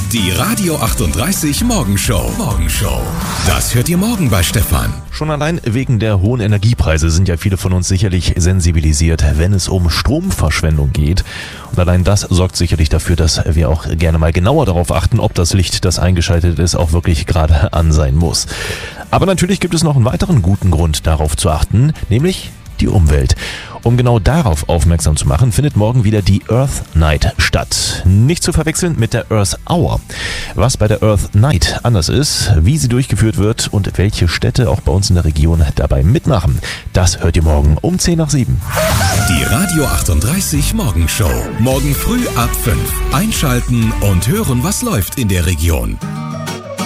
Die Radio 38 Morgenshow. Das hört ihr morgen bei Stefan. Schon allein wegen der hohen Energiepreise sind ja viele von uns sicherlich sensibilisiert, wenn es um Stromverschwendung geht. Und allein das sorgt sicherlich dafür, dass wir auch gerne mal genauer darauf achten, ob das Licht, das eingeschaltet ist, auch wirklich gerade an sein muss. Aber natürlich gibt es noch einen weiteren guten Grund, darauf zu achten, nämlich die Umwelt. Um genau darauf aufmerksam zu machen, findet morgen wieder die Earth Night statt. Nicht zu verwechseln mit der Earth Hour. Was bei der Earth Night anders ist, wie sie durchgeführt wird und welche Städte auch bei uns in der Region dabei mitmachen, das hört ihr morgen um 6:50. Die Radio 38 Morgenshow. Morgen früh ab 5. Einschalten und hören, was läuft in der Region.